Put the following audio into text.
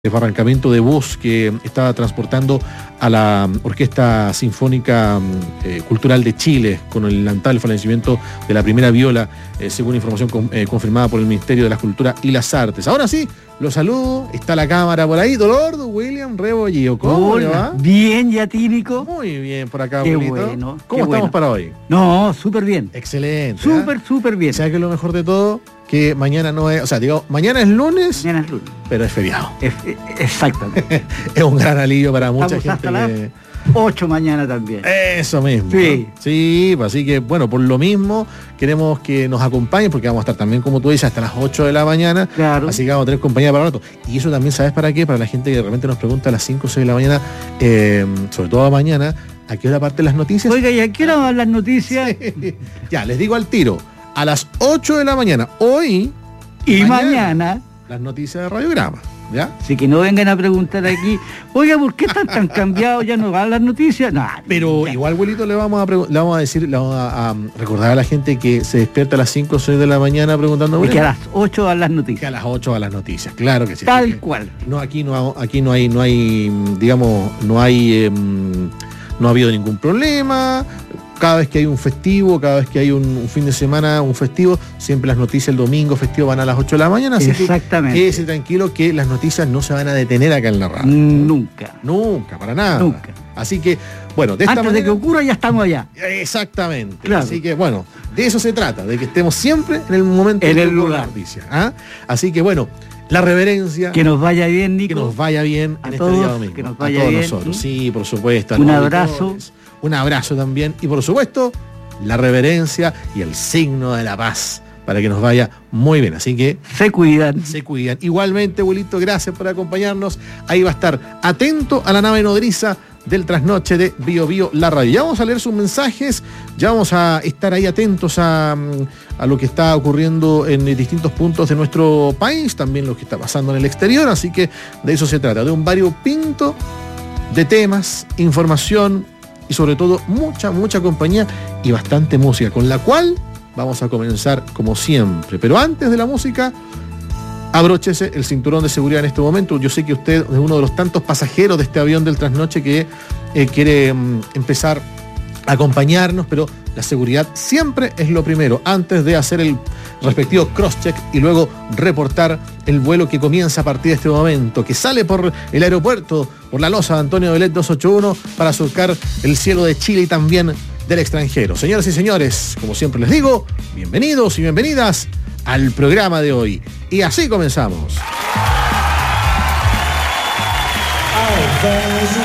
desbarrancamiento de voz que estaba transportando a la Orquesta Sinfónica Cultural de Chile con el lamentable fallecimiento de la primera viola, según información confirmada por el Ministerio de la Cultura y las Artes. Ahora sí, los saludo, está la cámara por ahí. Dolordo, William Rebolledo, ¿cómo le va? Bien, Yatírico. Muy bien por acá, qué abuelito. Bueno. ¿Cómo estamos para hoy? No, súper bien. Excelente. Súper bien. ¿Sabes qué es lo mejor de todo? Que mañana no es, o sea, digo, mañana es lunes. Mañana es lunes. Pero es feriado. Exactamente. Es un gran alivio para mucha gente. Hasta las 8 mañana también. Eso mismo. Sí. ¿No? Sí, así que bueno, por lo mismo queremos que nos acompañen porque vamos a estar también, como tú dices, hasta las 8 de la mañana. Claro. Así que vamos a tener compañía para rato. Y eso también, ¿sabes para qué? Para la gente que de repente nos pregunta a las 5 o 6 de la mañana, sobre todo mañana, ¿a qué hora parten las noticias? Oiga, ¿y a qué hora van las noticias? Ya, les digo al tiro. A las 8 de la mañana, hoy y mañana las noticias de Radiograma, ¿ya? Así que no vengan a preguntar aquí, oiga, ¿por qué están tan cambiados? ¿Ya no van las noticias? No, pero ya. Igual, abuelito, le vamos a decir, le vamos a recordar a la gente que se despierta a las 5 o 6 de la mañana preguntando. Y que a las 8 van las noticias. Que a las 8 van las noticias, claro que sí. Tal cual. No, aquí no hay, digamos, no ha habido ningún problema. Cada vez que hay un festivo, cada vez que hay un fin de semana, un festivo, siempre las noticias el domingo festivo van a las 8 de la mañana. Así exactamente. Que quédese tranquilo que las noticias no se van a detener acá en la radio. Nunca, para nada. Nunca. Así que, bueno, de esta antes manera, de que ocurra ya estamos allá. Exactamente. Claro. Así que, bueno, de eso se trata, de que estemos siempre en el momento en el de lugar. la noticia. ¿Ah? Así que, bueno, la reverencia. Que nos vaya bien, Nico. Que nos vaya bien a en todos, este día domingo. que nos vaya a todos bien. Nosotros, sí, por supuesto. Un abrazo. Un abrazo también. Y por supuesto, la reverencia y el signo de la paz para que nos vaya muy bien. Así que se cuidan. Igualmente, abuelito, gracias por acompañarnos. Ahí va a estar atento a la nave nodriza del trasnoche de Bio Bio, la radio. Ya vamos a leer sus mensajes, ya vamos a estar ahí atentos a lo que está ocurriendo en distintos puntos de nuestro país, también lo que está pasando en el exterior, así que de eso se trata, de un variopinto de temas, información y sobre todo mucha compañía y bastante música, con la cual vamos a comenzar como siempre. Pero antes de la música, abróchese el cinturón de seguridad en este momento. Yo sé que usted es uno de los tantos pasajeros de este avión del trasnoche que quiere empezar a acompañarnos, pero la seguridad siempre es lo primero, antes de hacer el respectivo cross-check y luego reportar el vuelo que comienza a partir de este momento, que sale por el aeropuerto, por la losa de Antonio Belet 281, para surcar el cielo de Chile y también del extranjero. Señoras y señores, como siempre les digo, bienvenidos y bienvenidas al programa de hoy. Y así comenzamos.